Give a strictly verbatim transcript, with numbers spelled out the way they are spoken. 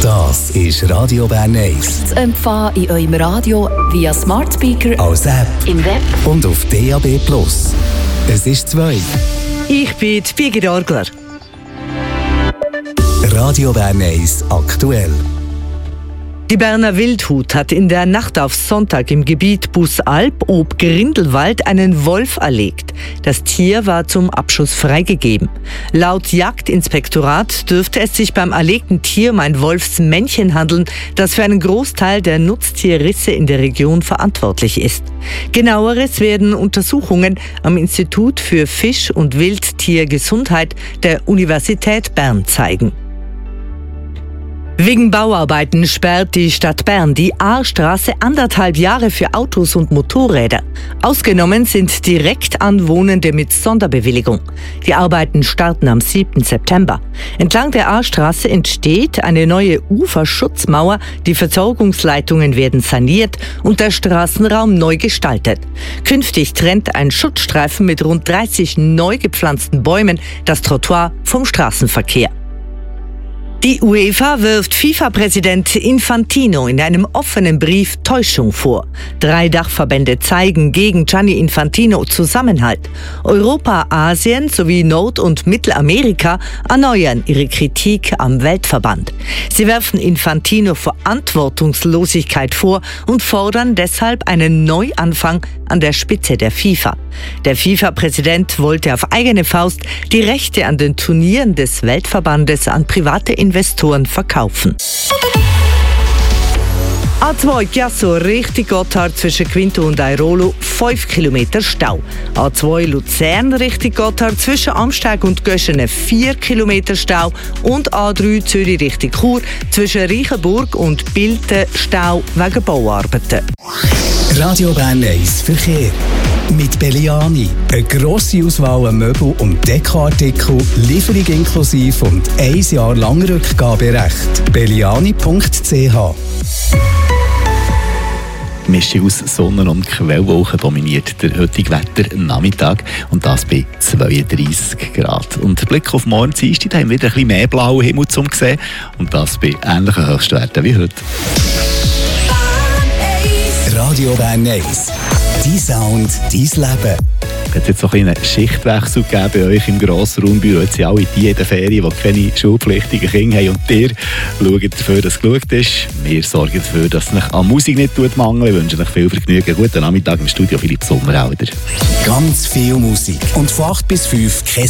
Das ist Radio Bern eins. Zu empfangen in eurem Radio via Smart Speaker, als App im Web und auf D A B Plus. Es ist zwei. Ich bin die Birgit Orgler. Radio Bern eins aktuell. Die Berner Wildhut hat in der Nacht auf Sonntag im Gebiet Bussalp ob Grindelwald einen Wolf erlegt. Das Tier war zum Abschuss freigegeben. Laut Jagdinspektorat dürfte es sich beim erlegten Tier um ein Wolfsmännchen handeln, das für einen Großteil der Nutztierrisse in der Region verantwortlich ist. Genaueres werden Untersuchungen am Institut für Fisch- und Wildtiergesundheit der Universität Bern zeigen. Wegen Bauarbeiten sperrt die Stadt Bern die Aarstraße anderthalb Jahre für Autos und Motorräder. Ausgenommen sind direkt Anwohnende mit Sonderbewilligung. Die Arbeiten starten am siebten September. Entlang der Aarstraße entsteht eine neue Uferschutzmauer, die Versorgungsleitungen werden saniert und der Straßenraum neu gestaltet. Künftig trennt ein Schutzstreifen mit rund dreißig neu gepflanzten Bäumen das Trottoir vom Straßenverkehr. Die UEFA wirft FIFA-Präsident Infantino in einem offenen Brief Täuschung vor. Drei Dachverbände zeigen gegen Gianni Infantino Zusammenhalt. Europa, Asien sowie Nord- und Mittelamerika erneuern ihre Kritik am Weltverband. Sie werfen Infantino Verantwortungslosigkeit vor und fordern deshalb einen Neuanfang an der Spitze der FIFA. Der FIFA-Präsident wollte auf eigene Faust die Rechte an den Turnieren des Weltverbandes an private Investoren verkaufen. A zwei Chiasso Richtung Gotthard zwischen Quinto und Airolo fünf Kilometer Stau. A zwei Luzern Richtung Gotthard zwischen Amsteg und Göschene vier Kilometer Stau. Und A drei Zürich Richtung Chur zwischen Reichenburg und Bilten Stau wegen Bauarbeiten. Radio Bern eins Verkehr. Mit Belliani. Eine grosse Auswahl an Möbel- und Dekoartikel, Lieferung inklusive und ein Jahr lang Rückgaberecht. belliani punkt c h. Mischung aus Sonne- und Quellwolken dominiert der heutige Wetternachmittag und das bei zweiunddreissig Grad. Und der Blick auf morgen Dienstag, da haben wir wieder ein bisschen mehr blauen Himmel zum sehen und das bei ähnlichen Höchstwerten wie heute. Radio Bern eins. Dein Sound, dein Leben. Es hat jetzt so einen Schichtwechsel gegeben bei euch im Grossraumbüro. Jetzt sind alle die in der Ferien, die keine schulpflichtigen Kinder haben. Und ihr schaut dafür, dass es geschaut ist. Wir sorgen dafür, dass es euch an Musik nicht mangelt. Wir wünschen euch viel Vergnügen. Guten Nachmittag im Studio, Philipp Sommerauder. Ganz viel Musik. Und von acht bis fünf kein